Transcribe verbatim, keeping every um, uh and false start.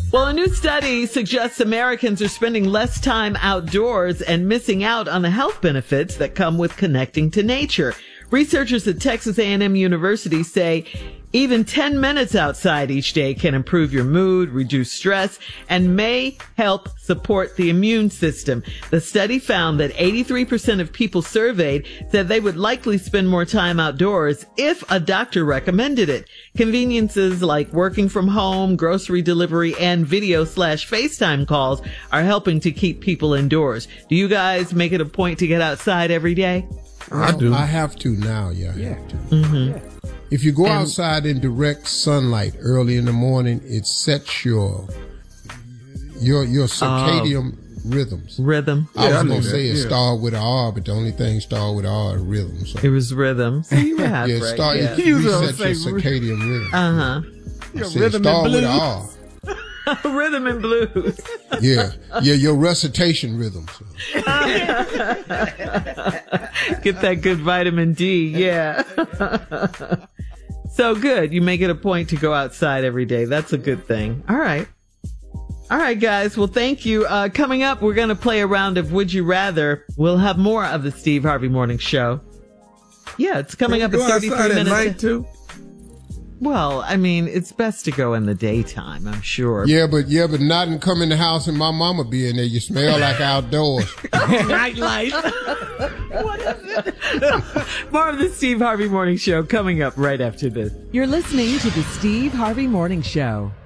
Well, a new study suggests Americans are spending less time outdoors and missing out on the health benefits that come with connecting to nature. Researchers at Texas A and M University say even ten minutes outside each day can improve your mood, reduce stress, and may help support the immune system. The study found that eighty-three percent of people surveyed said they would likely spend more time outdoors if a doctor recommended it. Conveniences like working from home, grocery delivery, and video slash FaceTime calls are helping to keep people indoors. Do you guys make it a point to get outside every day? Well, I do. I have to now. Yeah, I yeah. have to. Mm-hmm. Yeah. If you go and, outside in direct sunlight early in the morning, it sets your your your circadian uh, rhythms. Rhythm. I yeah, was going to say it yeah. started with an R, but the only thing started with R is rhythm. So. It was rhythm. So you yeah, it right. started. Yeah. It resets your circadian rhythm. Uh huh. I said it started with an R. Rhythm and blues. Yeah, yeah, your recitation rhythm. So. Get that good vitamin D, yeah. So good. You make it a point to go outside every day. That's a good thing. All right. All right, guys. Well, thank you. Uh, coming up, we're going to play a round of Would You Rather. We'll have more of the Steve Harvey Morning Show. Yeah, it's coming up at thirty-three minutes. At night too? Well, I mean, it's best to go in the daytime, I'm sure. Yeah, but yeah, but not and come in the house and my mama be in there. You smell like outdoors. Nightlife. What is it? More of the Steve Harvey Morning Show coming up right after this. You're listening to the Steve Harvey Morning Show.